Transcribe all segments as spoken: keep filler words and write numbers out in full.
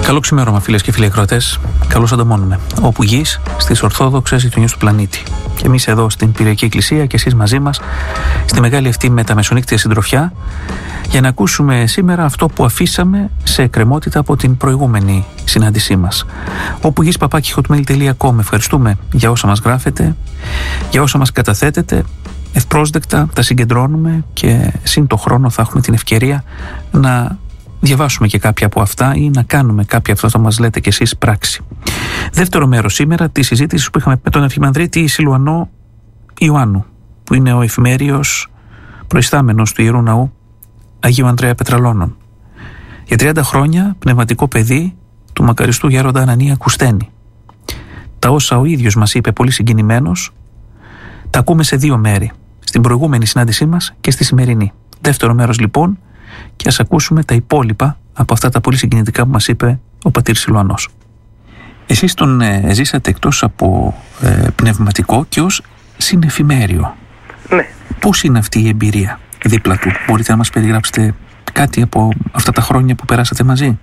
Καλό ξημέρωμα, φίλες και φίλοι ακροατές. Καλώς ανταμώνουμε. Όπου γης, στις ορθόδοξες γειτονιές του πλανήτη. Και εμείς εδώ στην Πυριακή Εκκλησία και εσείς μαζί μας στη μεγάλη αυτή μεταμεσονύκτια συντροφιά για να ακούσουμε σήμερα αυτό που αφήσαμε σε εκκρεμότητα από την προηγούμενη συνάντησή μας. Όπου γης παπάκι hotmail τελεία com. Ευχαριστούμε για όσα μας γράφετε, για όσα μας καταθέτετε. Ευπρόσδεκτα τα συγκεντρώνουμε και σύν το χρόνο θα έχουμε την ευκαιρία να διαβάσουμε και κάποια από αυτά ή να κάνουμε κάποια από αυτά που μας λέτε κι εσείς πράξη. Δεύτερο μέρος σήμερα τη συζήτηση που είχαμε με τον Αρχιμανδρίτη Σιλουανό Ιωάννου, που είναι ο εφημέριος προϊστάμενος του Ιερού Ναού Αγίου Ανδρέα Πετραλώνων. Για τριάντα χρόνια πνευματικό παιδί του μακαριστού γέροντα Ανανία Κουστένη. Τα όσα ο ίδιος μας είπε πολύ συγκινημένος, τα ακούμε σε δύο μέρη. Στην προηγούμενη συνάντησή μας και στη σημερινή. Δεύτερο μέρος λοιπόν, και ας ακούσουμε τα υπόλοιπα από αυτά τα πολύ συγκινητικά που μας είπε ο πατήρ Σιλουανός. Εσείς τον ε, ζήσατε εκτός από ε, πνευματικό και ως συνεφημέριο. Ναι. Πώς είναι αυτή η εμπειρία δίπλα του? Μπορείτε να μας περιγράψετε κάτι από αυτά τα χρόνια που περάσατε μαζί?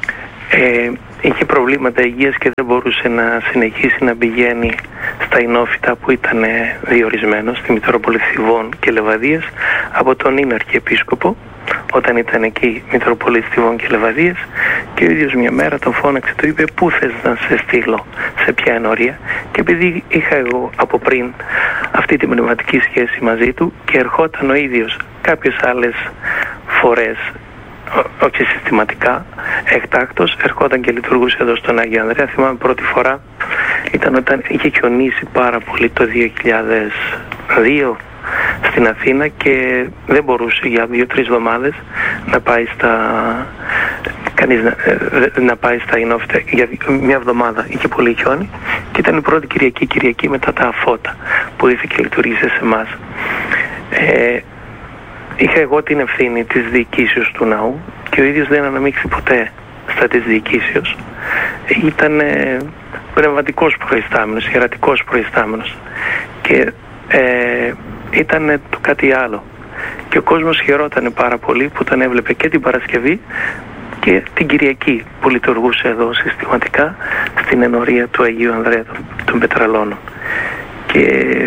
Ε, είχε προβλήματα υγείας και δεν μπορούσε να συνεχίσει να πηγαίνει στα Ινόφυτα που ήταν διορισμένος στη Μητρόπολη Θηβών και Λεβαδίας από τον ίν Αρχιεπίσκοπο όταν ήταν εκεί Μητροπολής Θηβών και Λεβαδίας, και ο ίδιος μια μέρα τον φώναξε, του είπε πού θες να σε στείλω, σε ποια ενορία, και επειδή είχα εγώ από πριν αυτή την πνευματική σχέση μαζί του και ερχόταν ο ίδιος κάποιες άλλες φορές, όχι συστηματικά, εκτάκτος, ερχόταν και λειτουργούσε εδώ στον Άγιο Ανδρέα. Θυμάμαι πρώτη φορά ήταν όταν είχε χιονίσει πάρα πολύ το δύο χιλιάδες δύο στην Αθήνα και δεν μπορούσε για δύο-τρεις εβδομάδες να πάει στα κανείς να, να πάει στα Ινόφυτα για μια εβδομάδα. Είχε πολύ χιόνι και ήταν η πρώτη Κυριακή Κυριακή μετά τα φώτα που ήρθε και λειτουργήσε σε εμάς. Ε, είχα εγώ την ευθύνη της διοικήσεως του ναού και ο ίδιος δεν αναμίχθη ποτέ στα της διοικήσεως. Ήταν ε, πνευματικός προϊστάμενος, ιερατικός προϊστάμενος και ε, ήταν το κάτι άλλο. Και ο κόσμος χαιρότανε πάρα πολύ που τον έβλεπε και την Παρασκευή και την Κυριακή που λειτουργούσε εδώ συστηματικά στην ενορία του Αγίου Ανδρέα των, των Πετραλώνων. Και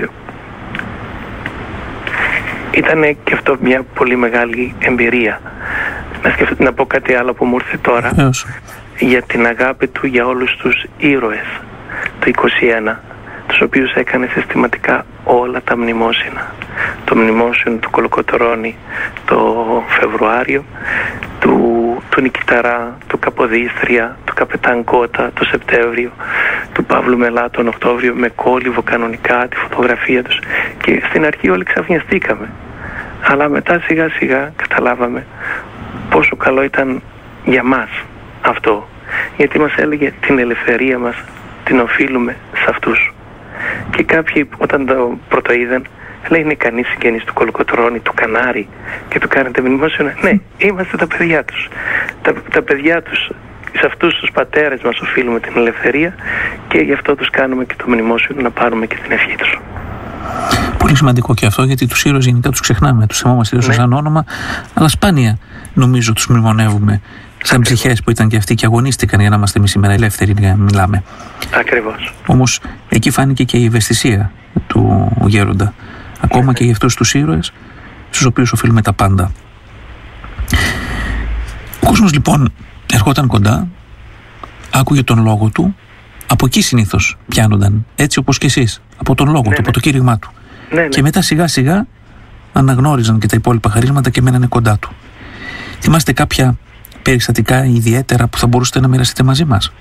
ήταν και αυτό μια πολύ μεγάλη εμπειρία. Να, σκεφτώ, να πω κάτι άλλο που μου ήρθε τώρα. Yes. Για την αγάπη του για όλους τους ήρωες του είκοσι ένα, τους οποίους έκανε συστηματικά όλα τα μνημόσυνα. Το μνημόσυνο του Κολοκοτρώνη το Φεβρουάριο, του, του Νικηταρά, του Καποδίστρια, του Καπετάν Κότα το Σεπτέμβριο, του Παύλου Μελά τον Οκτώβριο, με κόλληβο κανονικά τη φωτογραφία τους, και στην αρχή όλοι ξαφνιαστήκαμε, αλλά μετά σιγά σιγά καταλάβαμε πόσο καλό ήταν για μας αυτό, γιατί μας έλεγε την ελευθερία μας την οφείλουμε σε αυτούς. Και κάποιοι όταν το πρωτοείδαν λέει είναι ικανοί συγγενείς του Κολοκοτρώνη, του Κανάρη και του κάνετε μνημόσυνα. Ναι, είμαστε τα παιδιά τους. Τα, τα παιδιά τους, σε αυτούς τους πατέρες μας οφείλουμε την ελευθερία και γι' αυτό τους κάνουμε και το μνημόσυνο, να πάρουμε και την ευχή τους. Πολύ σημαντικό και αυτό, γιατί τους ήρωες γενικά τους ξεχνάμε, τους θυμόμαστε ίσως σαν όνομα, αλλά σπάνια νομίζω τους μνημονεύουμε σαν ψυχές που ήταν και αυτοί και αγωνίστηκαν για να είμαστε εμείς σήμερα ελεύθεροι να μιλάμε. Ακριβώς. Όμως εκεί φάνηκε και η ευαισθησία του γέροντα, ακόμα και για αυτούς τους ήρωες στους οποίους οφείλουμε τα πάντα. Ο κόσμος λοιπόν ερχόταν κοντά, άκουγε τον λόγο του, από εκεί συνήθως πιάνονταν, έτσι όπως και εσείς, από τον λόγο ναι, του, από ναι. το κήρυγμά του. Ναι, ναι. Και μετά σιγά σιγά αναγνώριζαν και τα υπόλοιπα χαρίσματα και μένανε κοντά του. Θυμάστε κάποια περιστατικά ιδιαίτερα που θα μπορούσατε να μοιραστείτε μαζί μας?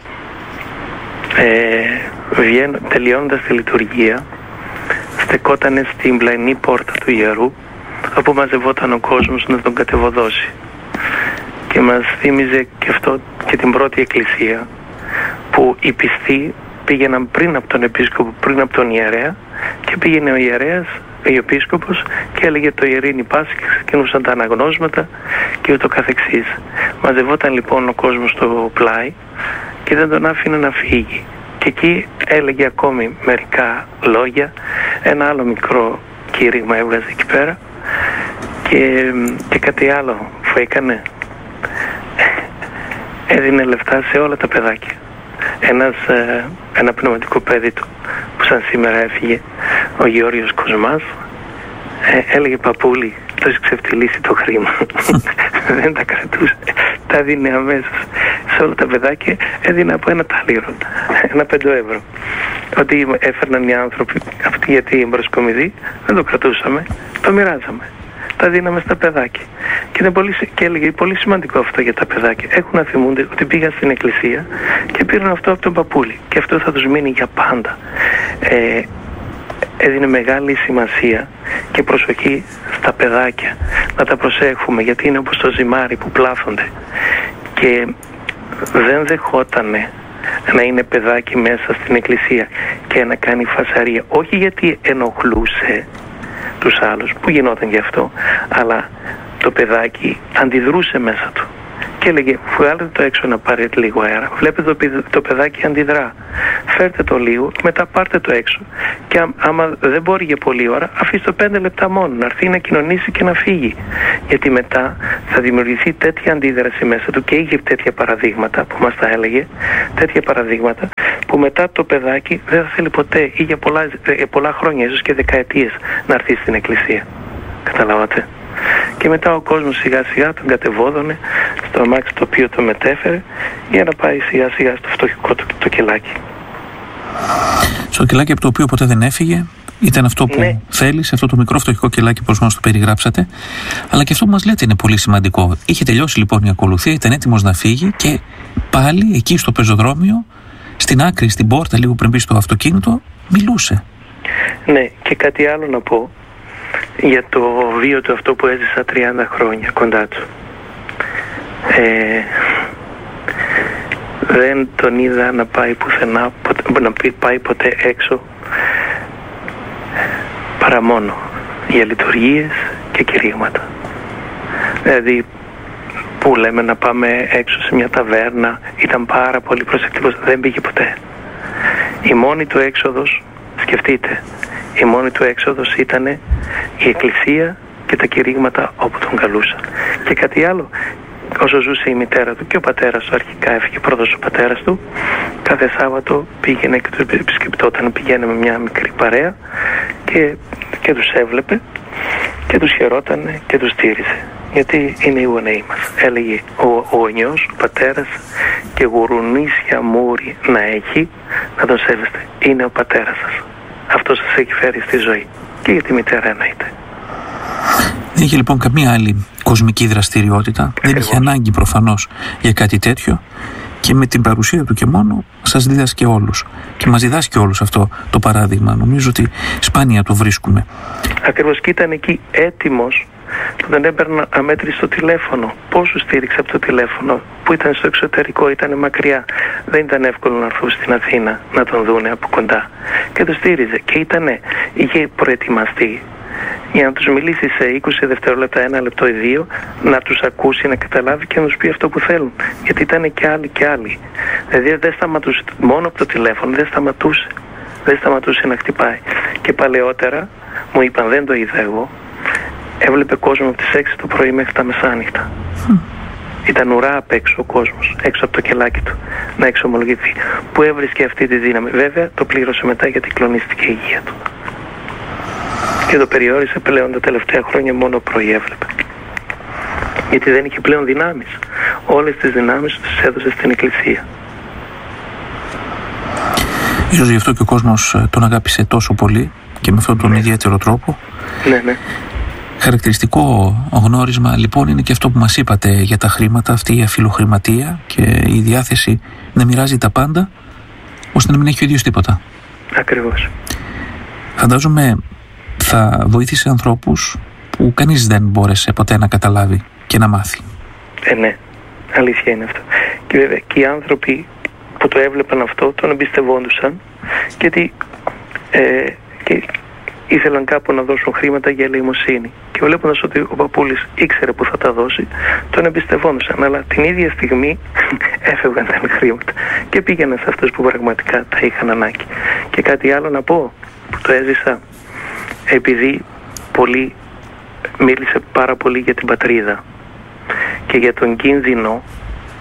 Ε, βγαίνω, τελειώνοντας τη λειτουργία, στεκότανε στην πλαϊνή πόρτα του ιερού, όπου μαζευόταν ο κόσμος να τον κατεβοδώσει. Και μας θύμιζε και αυτό και την πρώτη εκκλησία, που οι πιστοί πήγαιναν πριν από τον επίσκοπο, πριν από τον ιερέα, και πήγαινε ο ιερέας, ο επίσκοπος, και έλεγε το ιερήνη πάση και ξεκινούσαν τα αναγνώσματα και ούτω καθεξής. Μαζευόταν λοιπόν ο κόσμος στο πλάι και δεν τον άφηνε να φύγει. Και εκεί έλεγε ακόμη μερικά λόγια, ένα άλλο μικρό κήρυγμα έβγαζε εκεί πέρα, και, και κάτι άλλο που έκανε. έδινε λεφτά σε όλα τα παιδάκια. Ένας, ε, ένα πνευματικό παιδί του που σαν σήμερα έφυγε, ο Γεώργιος Κοσμάς, ε, έλεγε παππούλη, το έχει ξεφτυλίσει το χρήμα. Δεν τα κρατούσε, τα δίνει αμέσως σε όλα τα παιδάκια, έδινε από ένα τάλιρο, ένα πέντε ευρώ. Ότι έφερναν οι άνθρωποι αυτοί για την προσκομιδή, δεν το κρατούσαμε, το μοιράζαμε. Τα δίναμε στα παιδάκια. Και, είναι πολύ, και έλεγε πολύ σημαντικό αυτό για τα παιδάκια. Έχουν να θυμούνται ότι πήγαν στην εκκλησία και πήραν αυτό από τον παππούλη. Και αυτό θα τους μείνει για πάντα. Ε, έδινε μεγάλη σημασία και προσοχή στα παιδάκια. Να τα προσέχουμε, γιατί είναι όπως το ζυμάρι που πλάθονται. Και δεν δεχότανε να είναι παιδάκι μέσα στην εκκλησία και να κάνει φασαρία. Όχι γιατί ενοχλούσε τους άλλους, που γινόταν γι' αυτό, αλλά το παιδάκι αντιδρούσε μέσα του και έλεγε βγάλετε το έξω να πάρετε λίγο αέρα, βλέπετε το, το παιδάκι αντιδρά, φέρτε το λίγο, μετά πάρτε το έξω και α, άμα δεν μπορεί για πολλή ώρα, αφήστε το πέντε λεπτά μόνο να έρθει να κοινωνήσει και να φύγει, γιατί μετά θα δημιουργηθεί τέτοια αντίδραση μέσα του. Και είχε τέτοια παραδείγματα που μας τα έλεγε, τέτοια παραδείγματα που μετά το παιδάκι δεν θα θέλει ποτέ ή για πολλά, για πολλά χρόνια, ίσως και δεκαετίες, να έρθει στην εκκλησία. Καταλάβατε? Και μετά ο κόσμος σιγά σιγά τον κατεβόδωνε στο αμάξι το οποίο το μετέφερε για να πάει σιγά σιγά στο φτωχικό το, το κελάκι. Στο κελάκι από το οποίο ποτέ δεν έφυγε, ήταν αυτό που ναι. θέλεις, αυτό το μικρό φτωχικό κελάκι όπως μας το περιγράψατε. Αλλά και αυτό που μας λέτε είναι πολύ σημαντικό. Είχε τελειώσει λοιπόν η ακολουθία, ήταν έτοιμος να φύγει και πάλι εκεί στο πεζοδρόμιο, στην άκρη, στην πόρτα, λίγο πριν μπει στο αυτοκίνητο, μιλούσε. Ναι, και κάτι άλλο να πω για το βίο του αυτό που έζησα τριάντα χρόνια κοντά του. Ε, δεν τον είδα να πάει πουθενά, να πάει ποτέ έξω, παρά μόνο για λειτουργίες και κηρύγματα. Δηλαδή που λέμε να πάμε έξω σε μια ταβέρνα, ήταν πάρα πολύ προσεκτικός, δεν πήγε ποτέ. Η μόνη του έξοδος, σκεφτείτε, η μόνη του έξοδος ήταν η εκκλησία και τα κηρύγματα όπου τον καλούσαν. Και κάτι άλλο, όσο ζούσε η μητέρα του και ο πατέρας του, αρχικά έφυγε πρώτος ο πατέρας του, κάθε Σάββατο πήγαινε και τους επισκεπτόταν, πήγαινε με μια μικρή παρέα και, και τους έβλεπε και τους χαιρότανε και τους στήριζε. Γιατί είναι οι γονέοι μας. Έλεγε ο, ο γονιός, ο πατέρας, και γουρουνίσια μούρη να έχει, να τον σέβεστε. Είναι ο πατέρας σας. Αυτό σας έχει φέρει στη ζωή. Και για τη μητέρα εννοείται. Δεν είχε λοιπόν καμία άλλη κοσμική δραστηριότητα. Ακριβώς. Δεν είχε ανάγκη προφανώς για κάτι τέτοιο. Και με την παρουσία του και μόνο σας διδάσκει όλους. Και μας διδάσκει όλους αυτό το παράδειγμα. Νομίζω ότι σπάνια το βρίσκουμε. Ακριβώς, και ήταν εκεί έτοιμος που δεν έπαιρνα αμέτρητο τηλέφωνο. Πόσο στήριξε από το τηλέφωνο, που ήταν στο εξωτερικό, ήταν μακριά. Δεν ήταν εύκολο να έρθουν στην Αθήνα να τον δούνε από κοντά. Και το στήριζε. Και ήτανε, είχε προετοιμαστεί για να τους μιλήσει σε είκοσι δευτερόλεπτα, ένα λεπτό ή δύο, να τους ακούσει, να καταλάβει και να τους πει αυτό που θέλουν. Γιατί ήταν και άλλοι και άλλοι. Δηλαδή δεν σταματούσε, μόνο από το τηλέφωνο δεν σταματούσε. Δεν σταματούσε να χτυπάει. Και παλαιότερα μου είπαν, δεν το είδα εγώ, έβλεπε κόσμο από τις έξι το πρωί μέχρι τα μεσάνυχτα. Mm. Ήταν ουρά απ' έξω ο κόσμος, έξω από το κελάκι του, να εξομολογηθεί. Που έβρισκε αυτή τη δύναμη. Βέβαια το πλήρωσε μετά γιατί κλονίστηκε η υγεία του. Και το περιόρισε πλέον τα τελευταία χρόνια, μόνο πρωί έβλεπε. Γιατί δεν είχε πλέον δυνάμεις. Όλες τις δυνάμεις τις έδωσε στην εκκλησία. Ίσως γι' αυτό και ο κόσμος τον αγάπησε τόσο πολύ και με αυτόν τον ναι. ιδιαίτερο τρόπο. Ναι, ναι. Χαρακτηριστικό γνώρισμα λοιπόν είναι και αυτό που μας είπατε για τα χρήματα, αυτή η αφιλοχρηματία και η διάθεση να μοιράζει τα πάντα ώστε να μην έχει ο ίδιος τίποτα. Ακριβώς. Φαντάζομαι θα βοήθησε ανθρώπους που κανείς δεν μπόρεσε ποτέ να καταλάβει και να μάθει. Ε, ναι, αλήθεια είναι αυτό. Και βέβαια και οι άνθρωποι που το έβλεπαν αυτό τον εμπιστευόντουσαν, γιατί ε, και ήθελαν κάπου να δώσουν χρήματα για ελεημοσύνη. Και βλέποντας ότι ο παππούλης ήξερε που θα τα δώσει, τον εμπιστευόντουσαν. Αλλά την ίδια στιγμή έφευγαν τα χρήματα και πήγαιναν σε αυτούς που πραγματικά τα είχαν ανάγκη. Και κάτι άλλο να πω που το έζησα, επειδή πολύ, μίλησε πάρα πολύ για την πατρίδα και για τον κίνδυνο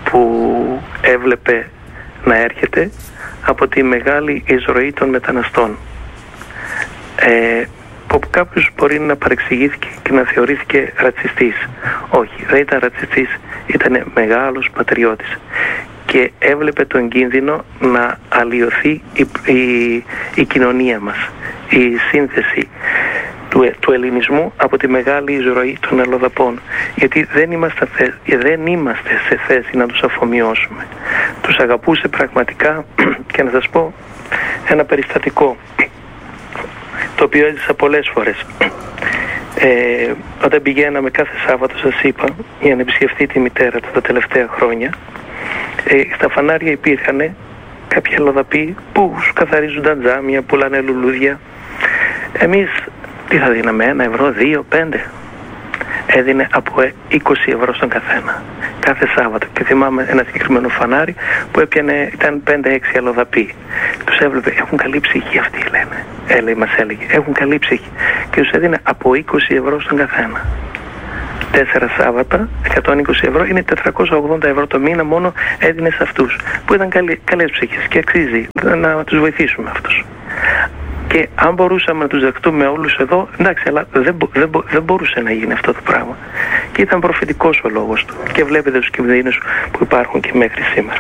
που έβλεπε να έρχεται από τη μεγάλη εισρωή των μεταναστών. Ε, που κάποιος μπορεί να παρεξηγήθηκε και να θεωρήθηκε ρατσιστής. Όχι, δεν ήταν ρατσιστής, ήταν μεγάλος πατριώτης και έβλεπε τον κίνδυνο να αλλοιωθεί η, η, η κοινωνία μας, η σύνθεση του, του ελληνισμού από τη μεγάλη εισρωή των αλλοδαπών, γιατί δεν είμαστε, δεν είμαστε σε θέση να τους αφομοιώσουμε. Τους αγαπούσε πραγματικά και να σας πω ένα περιστατικό το οποίο έζησα πολλές φορές. Ε, όταν πηγαίναμε κάθε Σάββατο, σας είπα, για να επισκεφτεί τη μητέρα του τα τελευταία χρόνια, ε, στα φανάρια υπήρχαν κάποιοι αλλοδαποί που καθαρίζονταν τζάμια, πουλάνε λουλούδια. Εμείς τι θα δίναμε, ένα ευρώ, δύο, πέντε? Έδινε από είκοσι ευρώ στον καθένα κάθε Σάββατο, και θυμάμαι ένα συγκεκριμένο φανάρι που έπιανε, ήταν πέντε έξι αλλοδαποί. Τους έβλεπε, έχουν καλή ψυχή αυτοί, λένε. Έλεγε, μας έλεγε, έχουν καλή ψυχή. Και τους έδινε από είκοσι ευρώ στον καθένα. Τέσσερα Σάββατα, εκατόν είκοσι ευρώ, είναι τετρακόσια ογδόντα ευρώ το μήνα μόνο έδινε σε αυτούς που ήταν καλή, καλές ψυχές, και αξίζει να τους βοηθήσουμε αυτούς. Και αν μπορούσαμε να τους δεχτούμε όλους εδώ, εντάξει, αλλά δεν, δεν, δεν μπορούσε να γίνει αυτό το πράγμα. Και ήταν προφητικός ο λόγος του. Και βλέπετε τους κινδύνους που υπάρχουν και μέχρι σήμερα.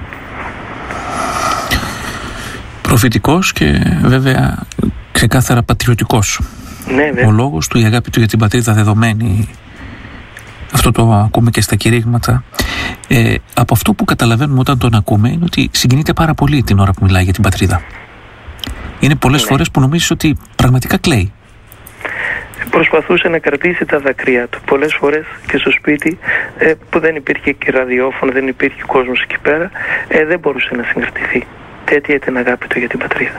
Προφητικός και βέβαια ξεκάθαρα πατριωτικός. Ναι, βέβαια. Ο λόγος του, η αγάπη του για την πατρίδα δεδομένη. Αυτό το ακούμε και στα κηρύγματα. Ε, από αυτό που καταλαβαίνουμε όταν τον ακούμε είναι ότι συγκινείται πάρα πολύ την ώρα που μιλάει για την πατρίδα. Είναι πολλές ναι. φορές που νομίζεις ότι πραγματικά κλαίει. Προσπαθούσε να κρατήσει τα δακρύα του. Πολλές φορές και στο σπίτι, ε, που δεν υπήρχε και ραδιόφωνο, δεν υπήρχε κόσμος εκεί πέρα, ε, δεν μπορούσε να συγκρατηθεί. Τέτοια ήταν αγάπη του για την πατρίδα.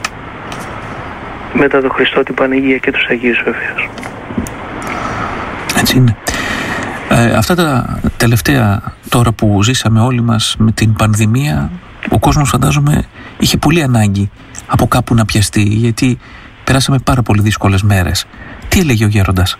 Μετά τον Χριστό, την Παναγία και τους Αγίους βεβαίως. Έτσι είναι. Ε, αυτά τα τελευταία τώρα που ζήσαμε όλοι μας με την πανδημία, ο κόσμος φαντάζομαι είχε πολύ ανάγκη από κάπου να πιαστεί, γιατί περάσαμε πάρα πολύ δύσκολες μέρες. Τι έλεγε ο γέροντας?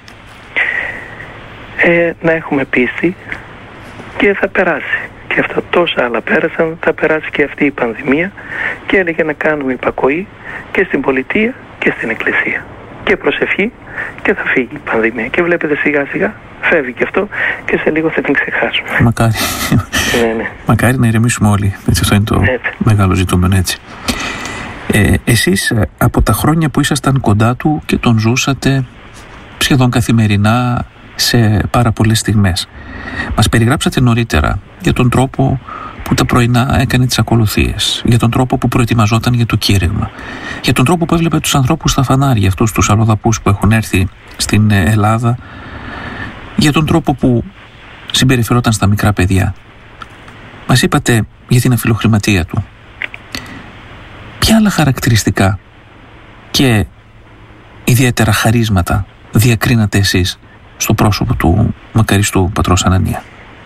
Ε, να έχουμε πίστη και θα περάσει. Και αυτά τόσα άλλα πέρασαν, θα περάσει και αυτή η πανδημία, και έλεγε να κάνουμε υπακοή και στην πολιτεία και στην εκκλησία. Και προσευχή και θα φύγει η πανδημία. Και βλέπετε σιγά σιγά φεύγει και αυτό και σε λίγο θα την ξεχάσουμε. Μακάρι. ναι, ναι. Μακάρι να ηρεμήσουμε όλοι. Έτσι, αυτό είναι το έτσι. Μεγάλο ζητούμενο, έτσι. Ε, εσείς από τα χρόνια που ήσασταν κοντά του και τον ζούσατε σχεδόν καθημερινά σε πάρα πολλές στιγμές, μας περιγράψατε νωρίτερα για τον τρόπο που τα πρωινά έκανε τις ακολουθίες, για τον τρόπο που προετοιμαζόταν για το κήρυγμα, για τον τρόπο που έβλεπε τους ανθρώπους στα φανάρια, αυτούς τους αλλοδαπούς που έχουν έρθει στην Ελλάδα, για τον τρόπο που συμπεριφερόταν στα μικρά παιδιά. Μας είπατε για την αφιλοχρηματία του. Ποια άλλα χαρακτηριστικά και ιδιαίτερα χαρίσματα διακρίνατε εσείς στο πρόσωπο του μακαριστού πατρός Ανανία?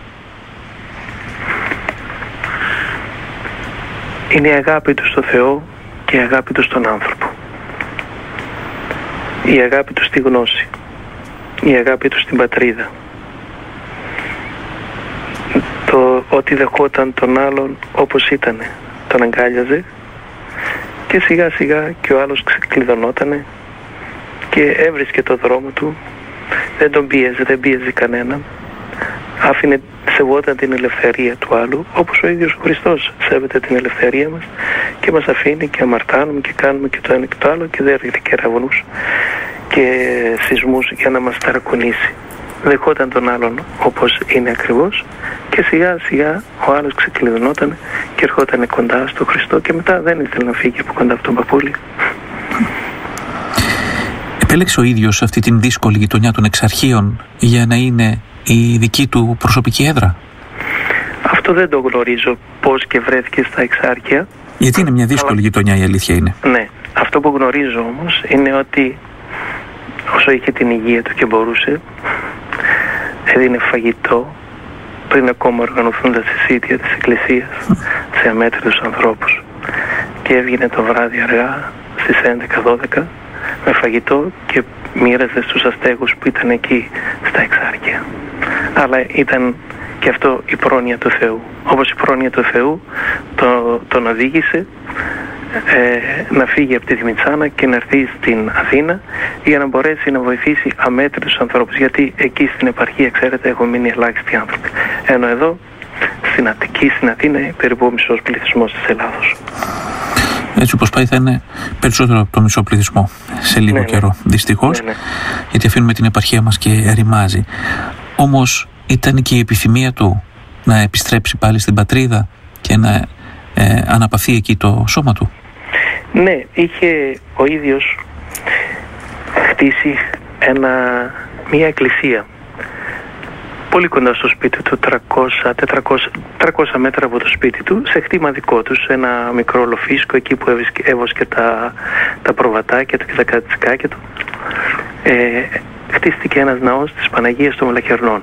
Είναι η αγάπη του στο Θεό και η αγάπη του στον άνθρωπο. Η αγάπη του στη γνώση. Η αγάπη του στην πατρίδα. Το ότι δεχόταν τον άλλον όπως ήτανε. Τον αγκάλιαζε και σιγά σιγά και ο άλλος ξεκλειδωνότανε και έβρισκε το δρόμο του. Δεν τον πίεζε, δεν πίεζε κανέναν. Άφηνε, σεβόταν την ελευθερία του άλλου, όπως ο ίδιος ο Χριστός σέβεται την ελευθερία μας και μας αφήνει και αμαρτάνουμε και κάνουμε και το ένα και το άλλο και δεν έρχεται κεραυνούς και σεισμούς για να μας ταρακουνήσει. Δεχόταν τον άλλον όπως είναι ακριβώς και σιγά σιγά ο άλλος ξεκλειδωνόταν και ερχόταν κοντά στο Χριστό και μετά δεν ήθελε να φύγει από κοντά από τον παππούλη. Επέλεξε ο ίδιος αυτή την δύσκολη γειτονιά των Εξαρχείων για να είναι η δική του προσωπική έδρα? Αυτό δεν το γνωρίζω πώς και βρέθηκε στα Εξάρχεια. Γιατί είναι μια δύσκολη Αλλά... γειτονιά, η αλήθεια είναι. Ναι. Αυτό που γνωρίζω όμως είναι ότι όσο είχε την υγεία του και μπορούσε, έδινε φαγητό πριν ακόμα οργανωθούν τα συσίτια της Εκκλησίας σε αμέτρητους ανθρώπους. Και έβγαινε το βράδυ αργά στις έντεκα δώδεκα με φαγητό και μοίραζε στους αστέγους που ήταν εκεί στα Εξάρχεια. Αλλά ήταν Και αυτό η πρόνοια του Θεού. Όπως η πρόνοια του Θεού το, τον οδήγησε ε, να φύγει από τη Δημητσάνα και να έρθει στην Αθήνα για να μπορέσει να βοηθήσει αμέτρητους ανθρώπους. Γιατί εκεί στην επαρχία, ξέρετε, έχουν μείνει ελάχιστοι άνθρωποι. Ενώ εδώ στην Αττική, στην Αθήνα, περίπου ο μισός πληθυσμός της Ελλάδος. Έτσι όπως πάει θα είναι περισσότερο από το μισό πληθυσμό σε λίγο ναι, καιρό, ναι. Δυστυχώς, ναι, ναι. Γιατί αφήνουμε την επαρχία μας και ερημάζει. Όμως ήταν και η επιθυμία του να επιστρέψει πάλι στην πατρίδα και να ε, αναπαθεί εκεί το σώμα του. Ναι, είχε ο ίδιος χτίσει ένα, μια εκκλησία πολύ κοντά στο σπίτι του, τριακόσια τετρακόσια, τριακόσια μέτρα από το σπίτι του, σε χτήμα δικό του, σε ένα μικρό λοφίσκο εκεί που έβοσκε τα, τα προβατάκια του και τα κατσικάκια του. Ε, χτίστηκε ένας ναός της Παναγίας των Μελαχερνών.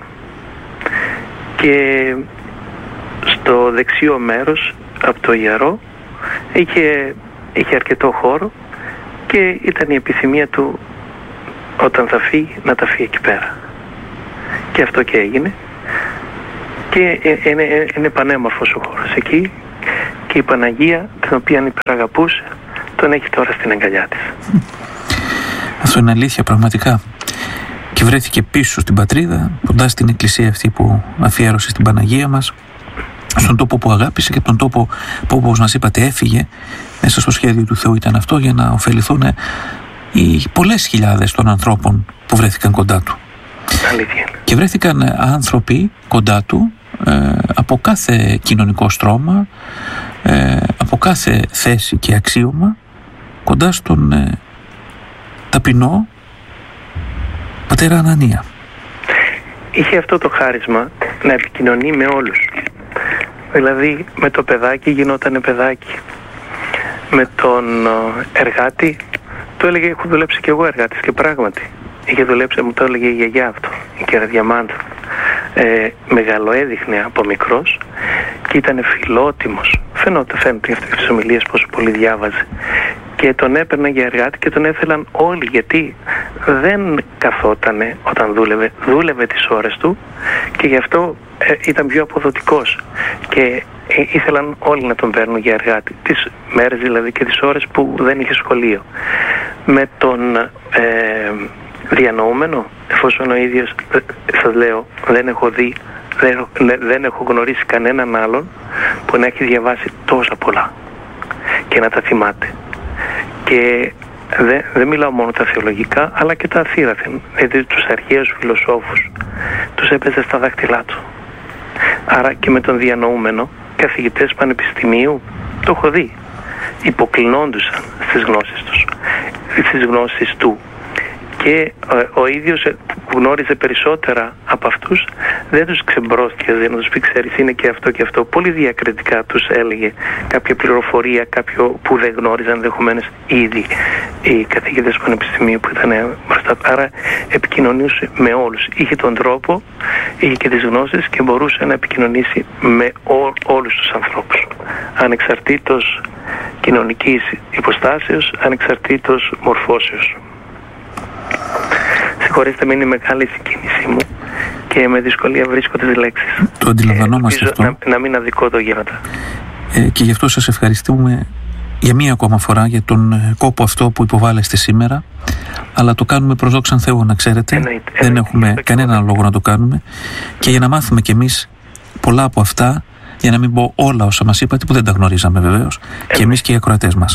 Και στο δεξιό μέρος από το ιερό είχε, είχε αρκετό χώρο και ήταν η επιθυμία του όταν θα φύγει να τα φύγει εκεί πέρα. Και αυτό και έγινε και είναι, είναι πανέμορφος ο χώρος εκεί και η Παναγία, την οποία υπεραγαπούσε, τον έχει τώρα στην αγκαλιά της. Αυτό είναι αλήθεια πραγματικά. Και βρέθηκε πίσω στην πατρίδα, κοντά στην εκκλησία αυτή που αφιέρωσε στην Παναγία μας, στον τόπο που αγάπησε και τον τόπο που, όπως μας είπατε, έφυγε. Μέσα στο σχέδιο του Θεού ήταν αυτό, για να ωφεληθούν οι πολλές χιλιάδες των ανθρώπων που βρέθηκαν κοντά του. Αλήθεια. Και βρέθηκαν άνθρωποι κοντά του ε, από κάθε κοινωνικό στρώμα, ε, από κάθε θέση και αξίωμα, κοντά στον ε, ταπεινό πατέρα Ανανία. Είχε αυτό το χάρισμα να επικοινωνεί με όλους. Δηλαδή με το παιδάκι γινότανε παιδάκι, με τον εργάτη το έλεγε, έχω δουλέψει κι εγώ εργάτης και πράγματι είχε δουλέψει, μου το έλεγε η γιαγιά αυτό, η κυρία Διαμάντου. Ε, μεγαλοέδειχνε από μικρός και ήταν φιλότιμος. Φαίνεται, φαίνεται αυτές τις ομιλίες πόσο πολύ διάβαζε. Και τον έπαιρναν για εργάτη και τον έθελαν όλοι, γιατί δεν καθότανε όταν δούλευε, δούλευε τις ώρες του και γι' αυτό ε, ήταν πιο αποδοτικός. Και ε, ήθελαν όλοι να τον παίρνουν για εργάτη, τις μέρες δηλαδή και τις ώρες που δεν είχε σχολείο. Με τον ε, διανοούμενο, εφόσον ο ίδιος, σας λέω, δεν έχω δει, δεν, δεν έχω γνωρίσει κανέναν άλλον που να έχει διαβάσει τόσα πολλά και να τα θυμάται. Και δεν, δεν μιλάω μόνο τα θεολογικά, αλλά και τα αθήραθεν, δηλαδή τους αρχαίους φιλοσόφους τους έπαιζε στα δάχτυλά του. Άρα και με τον διανοούμενο, καθηγητές πανεπιστημίου, το έχω δει, υποκλεινόντουσαν στις γνώσεις τους, στις γνώσεις του. Και ο, ο ίδιος που γνώριζε περισσότερα από αυτούς δεν τους ξεμπρόστιαζε να τους πει, ξέρεις, είναι και αυτό και αυτό. Πολύ διακριτικά τους έλεγε κάποια πληροφορία, κάποιο που δεν γνώριζαν ενδεχομένως ήδη οι καθηγητές του πανεπιστημίου που ήταν μπροστά. Άρα επικοινωνούσε με όλους. Είχε τον τρόπο, είχε και τις γνώσεις και μπορούσε να επικοινωνήσει με ό, όλους τους ανθρώπους. Ανεξαρτήτως κοινωνικής υποστάσεως, ανεξαρτήτως μορφώσεως. Συγχωρέστε με, είναι μεγάλη η συγκίνησή μου και με δυσκολία βρίσκω τις λέξεις. Το αντιλαμβανόμαστε αυτό. Να, να μην αδικώ το γένοντα. Ε, και γι' αυτό σας ευχαριστούμε για μία ακόμα φορά για τον κόπο αυτό που υποβάλλεστε σήμερα, αλλά το κάνουμε προς δόξαν Θεού, να ξέρετε. Εννοείται, δεν εννοείται, έχουμε εννοείται. Κανέναν λόγο να το κάνουμε και για να μάθουμε κι εμείς πολλά από αυτά, για να μην πω όλα όσα μας είπατε που δεν τα γνωρίζαμε βεβαίως, και εμείς και οι ακροατές μας.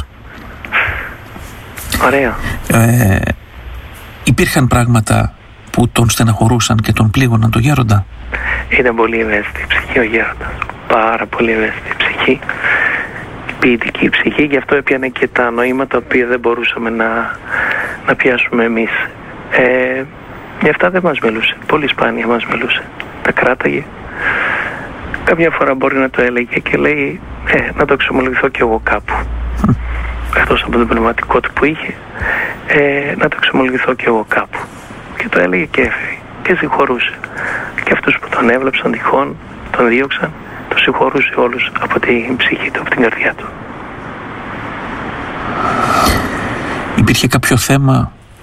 Ωραία. Ε, Υπήρχαν πράγματα που τον στεναχωρούσαν και τον πλήγωναν το γέροντα? Ήταν πολύ ευαίσθητη η ψυχή ο γέροντας. Πάρα πολύ ευαίσθητη η ψυχή. Ποιητική ψυχή, γι' αυτό έπιανε και τα νοήματα που δεν μπορούσαμε να, να πιάσουμε εμείς. Ε, γι' αυτά δεν μας μιλούσε. Πολύ σπάνια μας μιλούσε. Τα κράταγε. Κάποια φορά μπορεί να το έλεγε και λέει ε, να το εξομολογηθώ κι εγώ κάπου. Εκτός από τον πνευματικό του που είχε, ε, να το εξομολογηθώ κι εγώ κάπου. Και το έλεγε και έφυγε και συγχωρούσε. Και αυτούς που τον έβλεψαν τυχόν, τον δίωξαν, το συγχωρούσε όλους από την ψυχή του, από την καρδιά του. Υπήρχε κάποιο θέμα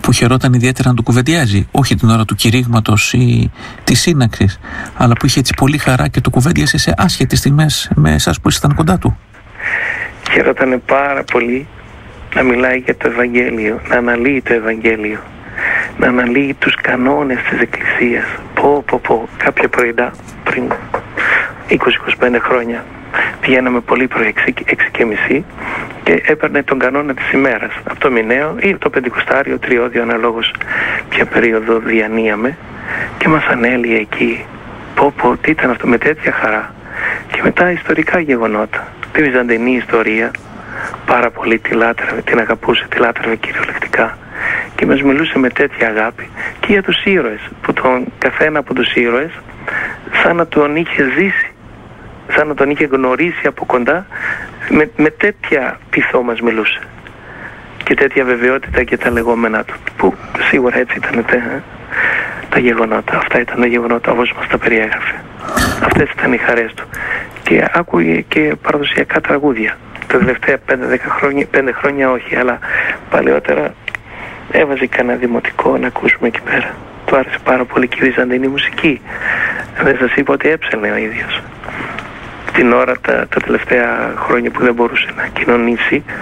που χαιρόταν ιδιαίτερα να του κουβεντιάζει, όχι την ώρα του κηρύγματος ή της σύναξης, αλλά που είχε έτσι πολύ χαρά και του κουβέντιασε σε άσχετες στιγμές με εσάς που ήσασταν κοντά του? Χαιρότανε πάρα πολύ να μιλάει για το Ευαγγέλιο, να αναλύει το Ευαγγέλιο, να αναλύει τους κανόνες της Εκκλησίας. Πω πω πω, κάποια πρωινά πριν είκοσι με είκοσι πέντε χρόνια πηγαίναμε πολύ πρωί, έξι και μισή, και έπαιρνε τον κανόνα της ημέρας από το Μηναίο ή το Πεντηκοστάριο, Τριώδιο, αναλόγως ποια περίοδο διανύαμε, και μας ανέλυε εκεί. Πω πω, τι ήταν αυτό, με τέτοια χαρά. Και μετά ιστορικά γεγονότα, τη Βυζαντινή ιστορία, πάρα πολύ τη λάτρευε, την αγαπούσε, τη λάτρευε κυριολεκτικά, και μας μιλούσε με τέτοια αγάπη και για τους ήρωες, που τον καθένα από τους ήρωες σαν να τον είχε ζήσει, σαν να τον είχε γνωρίσει από κοντά, με, με τέτοια πειθό μας μιλούσε και τέτοια βεβαιότητα και τα λεγόμενά του, που σίγουρα έτσι ήταν τα, τα γεγονότα. Αυτά ήταν τα γεγονότα όπως μας τα περιέγραφε. Αυτές ήταν οι χαρές του, και άκουγε και παραδοσιακά τραγούδια. Τα τελευταία πέντε δέκα χρόνια, πέντε χρόνια όχι, αλλά παλαιότερα έβαζε κανένα δημοτικό να ακούσουμε εκεί πέρα. Του άρεσε πάρα πολύ και η βυζαντινή μουσική. Δεν σας είπα ότι έψελνε ο ίδιος. Την ώρα, τα, τα τελευταία χρόνια που δεν μπορούσε να κοινωνήσει,